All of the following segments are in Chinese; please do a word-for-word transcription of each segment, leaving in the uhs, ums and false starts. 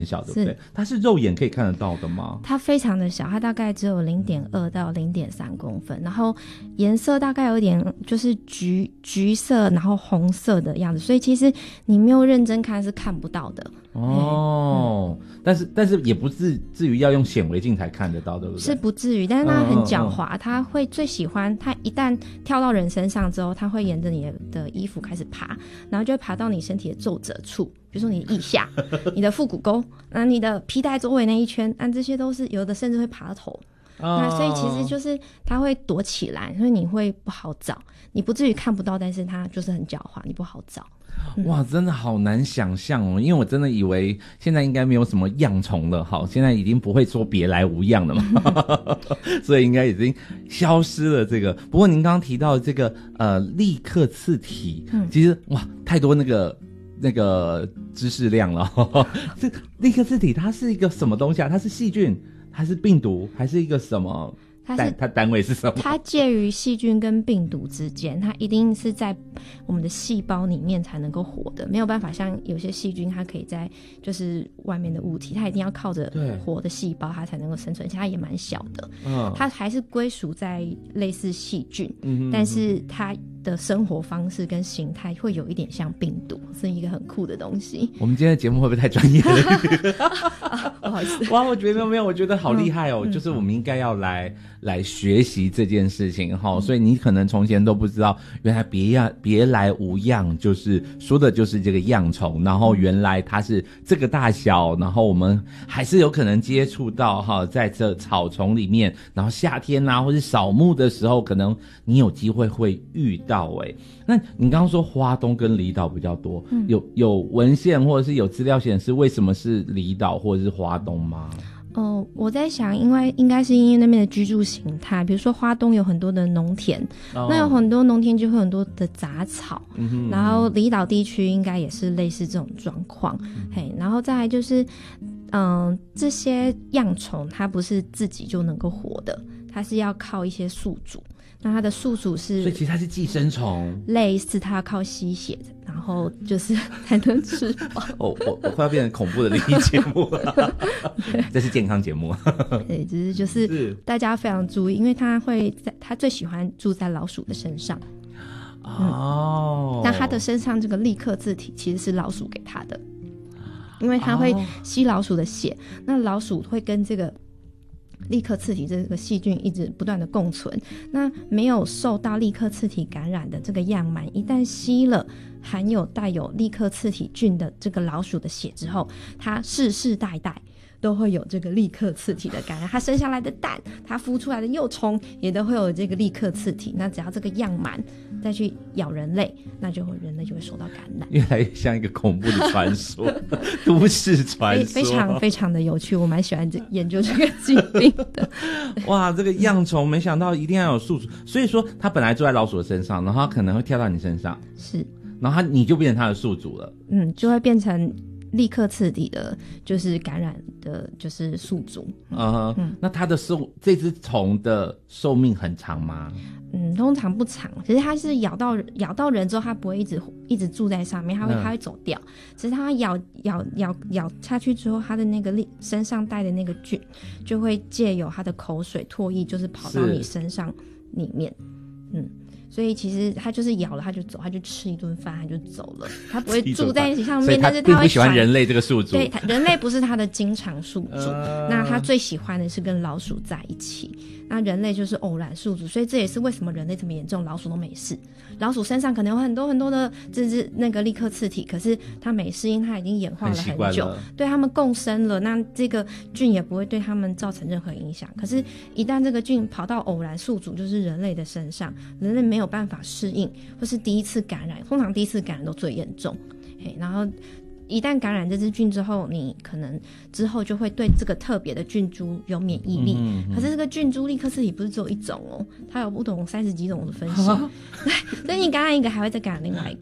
小，对不对？它是肉眼可以看得到的吗？ 它非常的小，它大概只有 零点二到零点三公分，然后颜色大概有点就是橘橘色然后红色的样子，所以其实你没有认真看是看不到的哦、嗯、但是但是也不至至于要用显微镜才看得到，对不对？ 是不至于，但是它很狡猾、嗯嗯嗯、它会最喜欢，它一旦跳到人身上之后，它会沿着你的衣服开始爬，然后就会爬到你身体的皱褶处，比如说你的腋下你的腹股沟啊，你的皮带周围那一圈啊，这些都是有的，甚至会爬到头、哦、那所以其实就是它会躲起来，所以你会不好找，你不至于看不到，但是它就是很狡猾，你不好找。 哇，真的好难想象哦，因为我真的以为现在应该没有什么恙虫了，好，现在已经不会说别来无恙了嘛所以应该已经消失了这个。不过您刚刚提到这个呃立克刺体、嗯、其实哇太多那个那个知识量了这立克刺体它是一个什么东西啊？它是细菌还是病毒还是一个什么？它是它单位是什么？ 它介于细菌跟病毒之间，它一定是在我们的细胞里面才能够活的，没有办法像有些细菌它可以在就是外面的物体，它一定要靠着活的细胞它才能够生存，它也蛮小的、嗯、它还是归属在类似细菌、嗯、但是它的生活方式跟形态会有一点像病毒，是一个很酷的东西。 我们今天的节目会不会太专业了啊、不好意思。 哇，我觉得没有，我觉得好厉害哦、嗯、就是我们应该要来来学习这件事情哈、嗯，所以你可能从前都不知道，原来别样别来无恙，就是说的就是这个恙虫，然后原来它是这个大小，然后我们还是有可能接触到哈，在这草丛里面，然后夏天啊或是扫墓的时候，可能你有机会会遇到。欸、那你刚刚说花东跟离岛比较多、嗯、有有文献或者是有资料显示为什么是离岛或者是花东吗？ 哦，我在想因为应该是因为那边的居住形态，比如说花东有很多的农田、哦、那有很多农田就会有很多的杂草、嗯哼嗯哼，然后离岛地区应该也是类似这种状况、嗯、嘿，然后再来就是嗯，这些恙虫它不是自己就能够活的，它是要靠一些宿主，那它的宿主是， 所以其实它是寄生虫， 类似它要靠吸血，然后就是才能吃饱。 哦，我我快要变成恐怖的灵异节目了，这是健康节目。 对，只是就是大家非常注意，因为它会在它最喜欢住在老鼠的身上。哦、嗯，那它的身上这个立克刺体其实是老鼠给它的，因为它会吸老鼠的血，哦、那老鼠会跟这个立克刺体这个细菌一直不断的共存，那没有受到立克刺体感染的这个样螨，一旦吸了含有带有立克刺体菌的这个老鼠的血之后，它世世代代都会有这个立克刺体的感染，它生下来的蛋，它孵出来的幼虫也都会有这个立克刺体，那只要这个样螨再去咬人类，那就会人类就会受到感染。 越来越像一个恐怖的传说都市传说， 非常非常的有趣，我蛮喜欢这研究这个疾病的哇，这个恙虫没想到一定要有宿主，所以说它本来住在老鼠的身上，然后它可能会跳到你身上， 是，然后它你就变成它的宿主了， 嗯，就会变成立克刺体的就是感染的就是宿主。 嗯，嗯，那它的寿这只虫的寿命很长吗？ 嗯，通常不长，其实它是咬到咬到人之后，它不会一直一直住在上面，它会、嗯、它会走掉。只是它咬咬咬咬下去之后，它的那个身上带的那个菌就会借由它的口水唾液，就是跑到你身上里面。嗯，所以其实它就是咬了它就走，它就吃一顿饭它就走了，它不会住在你上面，但是它会不喜欢人类这个宿主。 对，人类不是它的经常宿主、呃、那它最喜欢的是跟老鼠在一起，那人类就是偶然宿主，所以这也是为什么人类这么严重，老鼠都没事。老鼠身上可能有很多很多的这是那个立克刺体，可是它没事，因为它已经演化了很久，对它们共生了，那这个菌也不会对它们造成任何影响。可是一旦这个菌跑到偶然宿主，就是人类的身上，人类没有办法适应，或是第一次感染，通常第一次感染都最严重，嘿，然后一旦感染这支菌之后，你可能之后就会对这个特别的菌株有免疫力、嗯嗯、可是这个菌株立克刺体不是只有一种哦，它有不同三十几种的分析对，所以你感染一个还会再感染另外一个，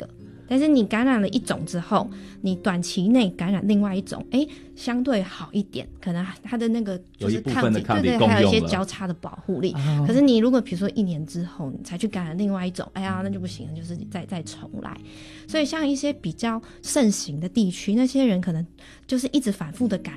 但是你感染了一种之后，你短期内感染另外一种，哎，相对好一点，可能它的那个就是抗体，对对，还有一些交叉的保护力。哦、可是你如果比如说一年之后你才去感染另外一种，哎呀，那就不行了，就是再再重来。所以像一些比较盛行的地区，那些人可能就是一直反复的感